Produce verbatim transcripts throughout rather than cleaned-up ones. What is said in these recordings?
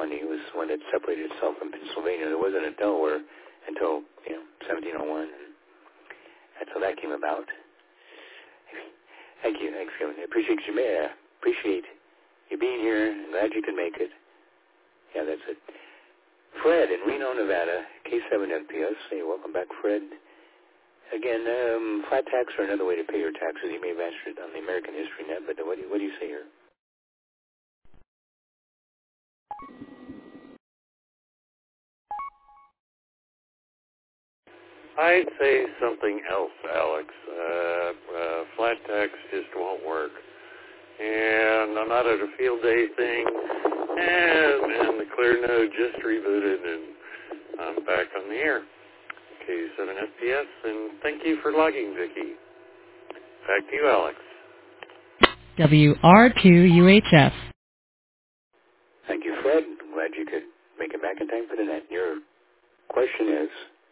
colony was one that separated itself from Pennsylvania. There wasn't a Delaware until, you know, seventeen oh one, and that's how that came about. Thank you. Thanks, Kevin. I appreciate you, man. Appreciate you being here. I'm glad you could make it. Yeah, that's it. Fred in Reno, Nevada, K seven F P S. Hey, welcome back, Fred. Again, um, flat tax or another way to pay your taxes. You may have answered it on the American History Net, but what do you, what do you say here? I'd say something else, Alex. Uh, uh, flat tax just won't work. And I'm not at a field day thing. And, and the Clear Node just rebooted, and I'm back on the air. K seven F P S, and thank you for logging, Vicki. Back to you, Alex. W R two U H F. Thank you, Fred. I'm glad you could make it back in time for the net. Your question is,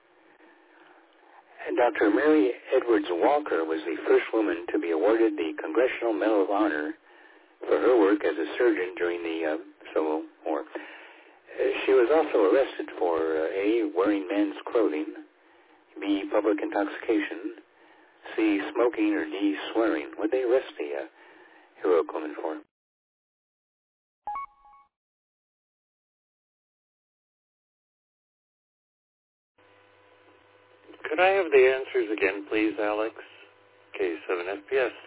and Doctor Mary Edwards Walker was the first woman to be awarded the Congressional Medal of Honor for her work as a surgeon during the uh, Civil War. Uh, she was also arrested for uh, A, wearing men's clothing, B, public intoxication, C, smoking, or D, swearing. Would they arrest the uh, heroic woman for? Could I have the answers again, please, Alex? K seven F P S.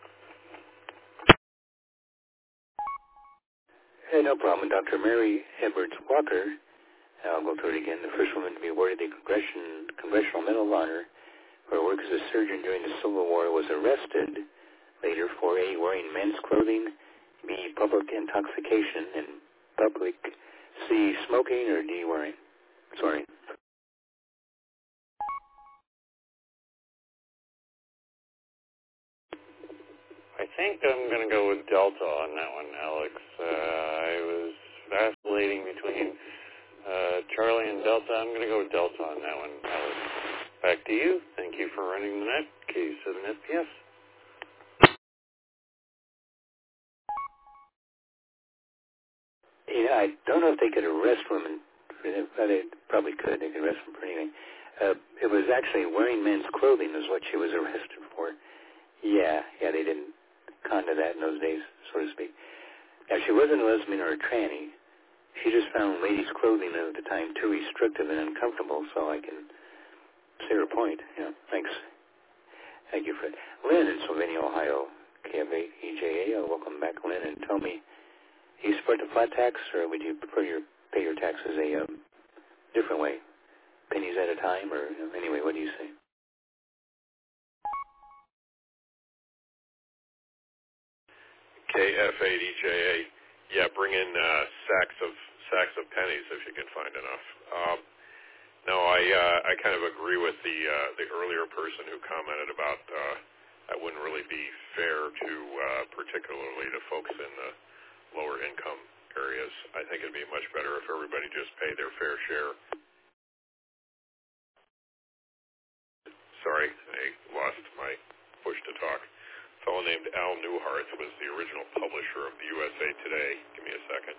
Hey, no problem. Doctor Mary Edwards Walker, I'll go through it again, the first woman to be awarded the Congression, Congressional Medal of Honor for her work as a surgeon during the Civil War, was arrested later for A, wearing men's clothing, B, public intoxication, and public, C, smoking, or D, wearing, sorry. I think I'm going to go with Delta on that one, Alex. Uh, I was vacillating between uh, Charlie and Delta. I'm going to go with Delta on that one, Alex. Back to you. Thank you for running the net, K seven F P S. Yeah, I don't know if they could arrest women. But they probably could. They could arrest them for anything. Uh, it was actually wearing men's clothing is what she was arrested for. Yeah, yeah, they didn't con to that in those days, so to speak. Now, she wasn't a lesbian or a tranny. She just found ladies' clothing at the time too restrictive and uncomfortable, so I can see her point. Yeah, thanks. Thank you, Fred. Lynn in Sylvania, Ohio, K F eight E J A. Welcome back, Lynn, and tell me, do you support the flat tax, or would you prefer your pay your taxes a um, different way, pennies at a time, or you know, anyway, what do you say? K F eight E J A, yeah, bring in uh, sacks of sacks of pennies if you can find enough. Um, no, I uh, I kind of agree with the uh, the earlier person who commented about uh, that wouldn't really be fair to uh, particularly to folks in the lower income areas. I think it'd be much better if everybody just paid their fair share. Sorry, I lost my push to talk. A fellow named Al Newhart was the original publisher of the U S A Today. Give me a second.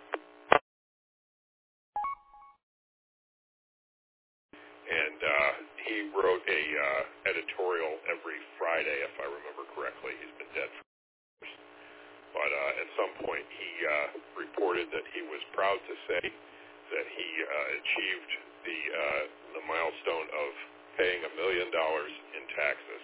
And uh, he wrote a uh, editorial every Friday, if I remember correctly. He's been dead for years. But uh, at some point, he uh, reported that he was proud to say that he uh, achieved the uh, the milestone of paying a million dollars in taxes.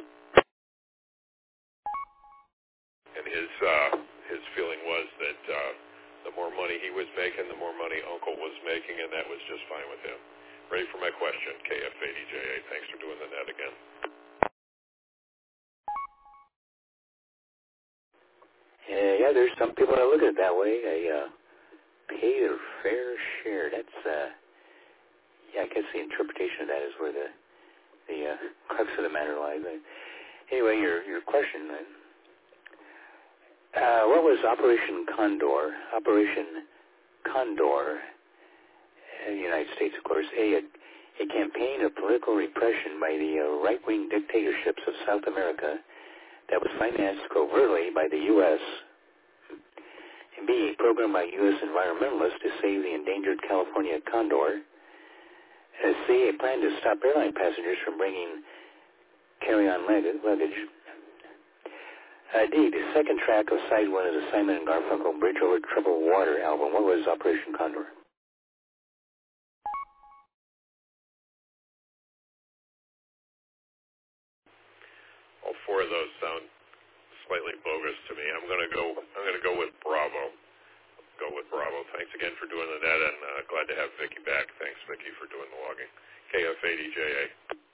And his uh, his feeling was that uh, the more money he was making, the more money Uncle was making, and that was just fine with him. Ready for my question, K F eight E J A. Thanks for doing the net again. Yeah, yeah, there's some people that look at it that way. They uh, pay their fair share. That's, uh, yeah, I guess the interpretation of that is where the the uh, crux of the matter lies. Anyway, your your question. Uh, what was Operation Condor? Operation Condor in the United States, of course. A, a, a campaign of political repression by the uh, right-wing dictatorships of South America that was financed covertly by the U S B, a program by U S environmentalists to save the endangered California condor. Uh, C, a plan to stop airline passengers from bringing carry-on luggage. Uh, D, the second track of side one of the Simon and Garfunkel Bridge Over Troubled Water album. What was Operation Condor? All four of those sound slightly bogus to me. I'm gonna go. I'm gonna go with Bravo. Go with Bravo. Thanks again for doing the net, and uh, glad to have Vicki back. Thanks, Vicki, for doing the logging. K F eighty J A.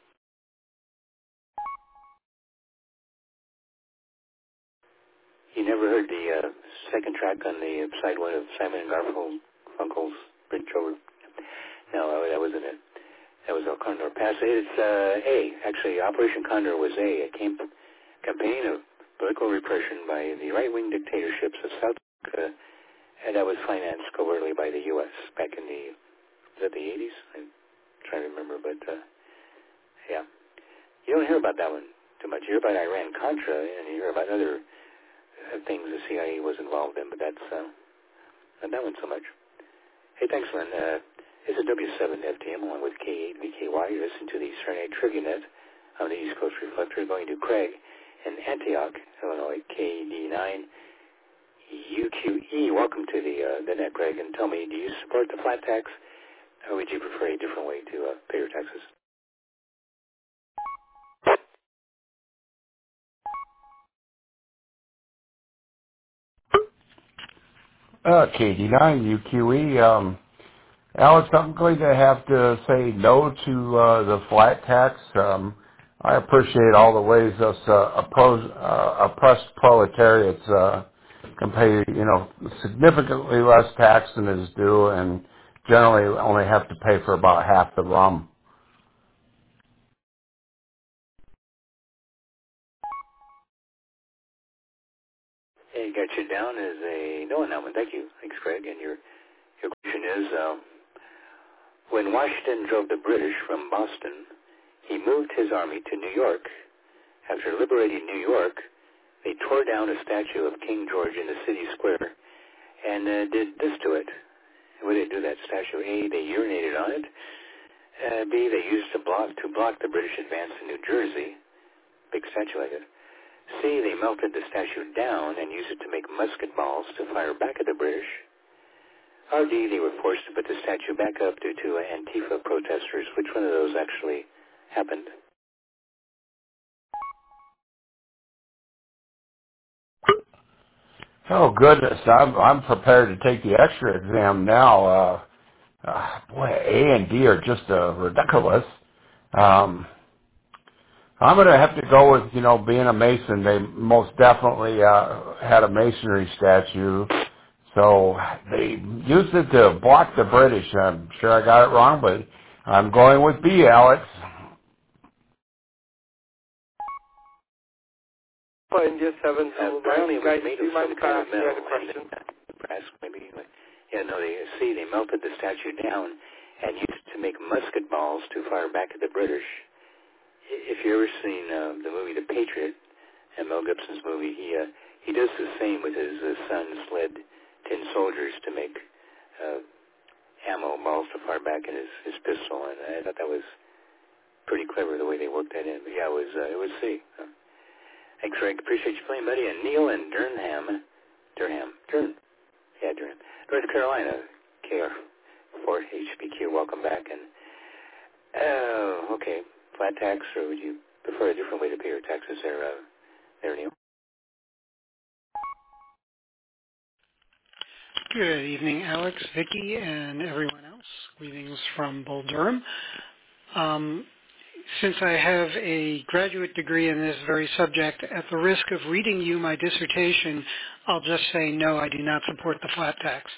You never heard the uh, second track on the side one of Simon and Garfunkel's Bridge Over? No, that wasn't it. That was El Condor Pass. It's uh, A. Actually, Operation Condor was A. A camp- campaign of political repression by the right-wing dictatorships of South Africa, and that was financed covertly by the U S back in the, was that the eighties? I'm trying to remember, but uh, yeah. You don't hear about that one too much. You hear about Iran-Contra, and you hear about other uh, things the C I A was involved in, but that's uh, not that one so much. Hey, thanks, Lynn. Uh, it's a W seven F T M along with K eight V K Y. You listen to the Serenade TribuNet on the East Coast Reflector, going to Craig in Antioch, Illinois, K D nine U Q E. Welcome to the uh, the net, Craig, and tell me, do you support the flat tax, or would you prefer a different way to uh, pay your taxes? Uh, K D nine U Q E. Um, Alex, I'm going to have to say no to uh, the flat tax. Um, I appreciate all the ways us uh, oppose, uh, oppressed proletariats uh, can pay, you know, significantly less tax than is due, and generally only have to pay for about half the rum. Hey, got you down as a no on that one. Thank you. Thanks, Craig. And your your question is, um, when Washington drove the British from Boston, he moved his army to New York. After liberating New York, they tore down a statue of King George in the city square and uh, did this to it. What did they do to that statue? A, they urinated on it. Uh, B, they used to block to block the British advance in New Jersey. Big statue like it. C, they melted the statue down and used it to make musket balls to fire back at the British. Or D, they were forced to put the statue back up due to Antifa protesters. Which one of those actually happened? Oh goodness, I'm I'm prepared to take the extra exam now. Uh, uh, boy, A and D are just uh, ridiculous. Um, I'm going to have to go with, you know, being a Mason. They most definitely uh, had a masonry statue. So they used it to block the British. I'm sure I got it wrong, but I'm going with B, Alex. Fine, just seven. Uh, So apparently it was guys, made do of you mind some if I kind ask of you metal. a question? And, uh, brass, maybe. Yeah, no, they, see, they melted the statue down and used it to make musket balls to fire back at the British. If you've ever seen uh, the movie The Patriot, and Mel Gibson's movie, he uh, he does the same with his uh, son's lead tin soldiers to make uh, ammo balls to fire back in his, his pistol, and I thought that was pretty clever the way they worked that in. But yeah, it was uh, it was C. Uh, thanks, Greg. Appreciate you playing, buddy. And Neil in Durham, Durham, Durham, yeah, Durham, North Carolina, K R four H B Q. Welcome back. And oh, uh, okay, flat tax, or would you prefer a different way to pay your taxes there, uh, there, Neil? Good evening, Alex, Vicki, and everyone else. Greetings from Bull Durham. Um, since I have a graduate degree in this very subject, at the risk of reading you my dissertation, I'll just say no, I do not support the flat tax.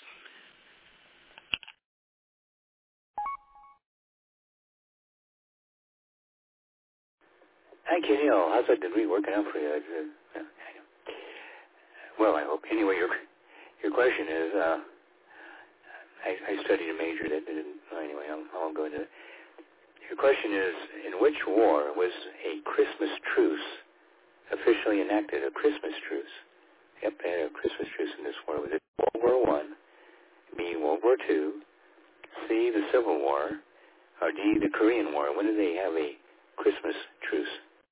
Thank you, Neil. How's that degree working out for you? Uh, well, I hope. Anyway, your your question is, uh, I, I studied a major that didn't, well, anyway, I'll, I'll go into it. Your question is, in which war was a Christmas truce officially enacted, a Christmas truce? Yep, they had a Christmas truce in this war. Was it World War One, B, World War Two, C, the Civil War, or D, the Korean War? When did they have a Christmas truce?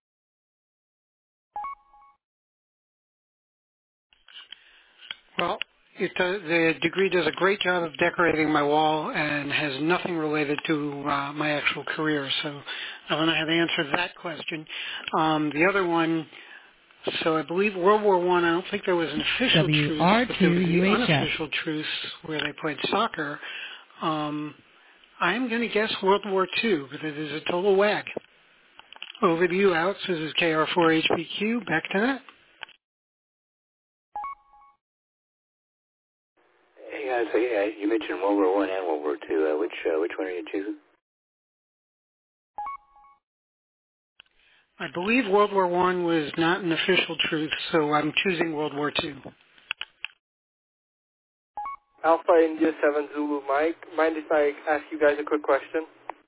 Well, it does, the degree does a great job of decorating my wall and has nothing related to uh, my actual career, so I don't know how to answer that question. Um, the other one, so I believe World War One, I, I don't think there was an official W R truce, but two there was the U H F. unofficial truce where they played soccer. Um, I'm going to guess World War Two, but it is a total whack. Over to you, Alex. This is K R four H B Q. Back to that. Yeah, so yeah, you mentioned World War One and World War Two. Uh, which uh, which one are you choosing? I believe World War One was not an official truce, so I'm choosing World War Two. Alpha India seven Zulu Mike. Mind if I ask you guys a quick question?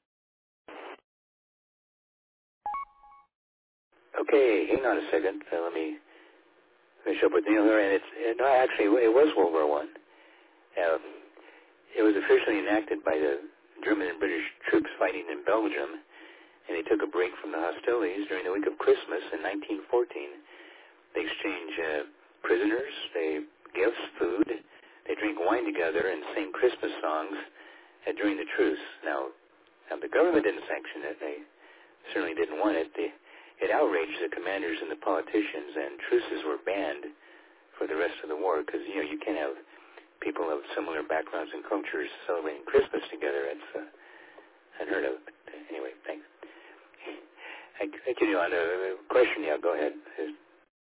Okay, hang on a second. Uh, let me finish up with Neil here. And it's uh, no, actually, it was World War One. Uh, it was officially enacted by the German and British troops fighting in Belgium, and they took a break from the hostilities during the week of Christmas in nineteen fourteen. They exchange uh, prisoners, they gifts, food, they drink wine together and sing Christmas songs uh, during the truce. Now, now, the government didn't sanction it. They certainly didn't want it. They, it outraged the commanders and the politicians, and truces were banned for the rest of the war because, you know, you can't have people of similar backgrounds and cultures celebrating Christmas together. It's uh, unheard of. But anyway, thanks. I, I continue on a question. Yeah, go ahead.